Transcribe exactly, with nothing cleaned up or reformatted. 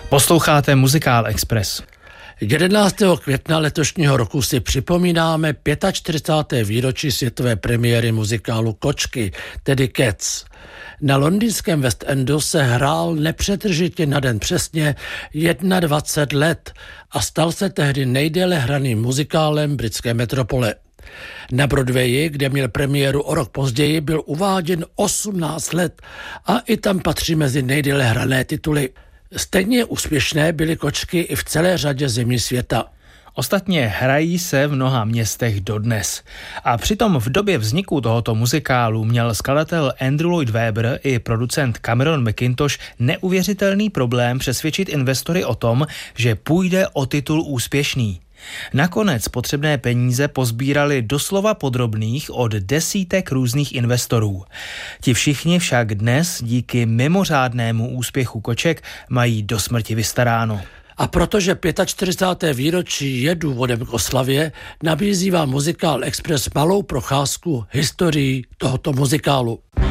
Posloucháte Muzikál Express. jedenáctého května letošního roku si připomínáme čtyřicáté páté výročí světové premiéry muzikálu Kočky, tedy Cats. Na londýnském West Endu se hrál nepřetržitě na den přesně dvacet jedna let a stal se tehdy nejdéle hraným muzikálem britské metropole. Na Broadwayi, kde měl premiéru o rok později, byl uváděn osmnáct let a i tam patří mezi nejdéle hrané tituly. Stejně úspěšné byly Kočky i v celé řadě zemí světa. Ostatně hrají se v mnoha městech dodnes. A přitom v době vzniku tohoto muzikálu měl skladatel Andrew Lloyd Webber i producent Cameron McIntosh neuvěřitelný problém přesvědčit investory o tom, že půjde o titul úspěšný. Nakonec potřebné peníze pozbírali doslova podrobných od desítek různých investorů. Ti všichni však dnes díky mimořádnému úspěchu Koček mají do smrti vystaráno. A protože čtyřicáté páté výročí je důvodem k oslavě, nabízí vám Muzikál Express malou procházku historií tohoto muzikálu.